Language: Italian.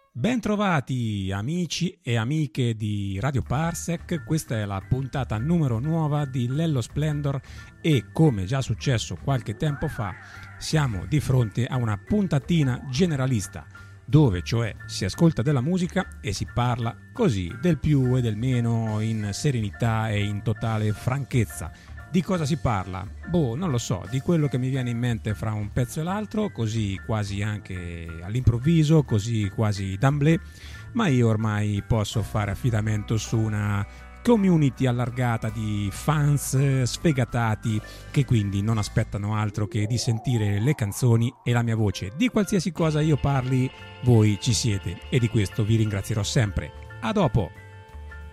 Bentrovati amici e amiche di Radio Parsec, questa è la puntata numero nuova di Lello Splendor e, come già successo qualche tempo fa, siamo di fronte a una puntatina generalista dove cioè si ascolta della musica e si parla così del più e del meno in serenità e in totale franchezza. Di cosa si parla? Non lo so, di quello che mi viene in mente fra un pezzo e l'altro, così quasi anche all'improvviso, così quasi d'amblè, ma io ormai posso fare affidamento su una community allargata di fans sfegatati che quindi non aspettano altro che di sentire le canzoni e la mia voce. Di qualsiasi cosa io parli, voi ci siete e di questo vi ringrazierò sempre. A dopo!